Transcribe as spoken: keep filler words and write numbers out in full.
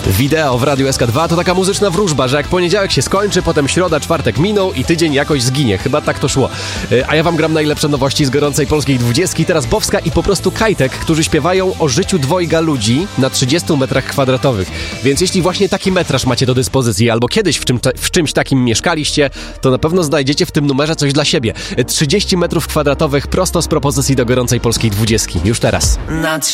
Wideo w Radiu S K dwa to taka muzyczna wróżba, że jak poniedziałek się skończy, potem środa, czwartek minął i tydzień jakoś zginie. Chyba tak to szło. A ja wam gram najlepsze nowości z gorącej polskiej dwudziestki. Teraz Bowska i po prostu Kajtek, którzy śpiewają o życiu dwojga ludzi na trzydziestu metrach kwadratowych. Więc jeśli właśnie taki metraż macie do dyspozycji albo kiedyś w, czym, w czymś takim mieszkaliście, to na pewno znajdziecie w tym numerze coś dla siebie. trzydzieści metrów kwadratowych prosto z propozycji do gorącej polskiej dwudziestki. Już teraz.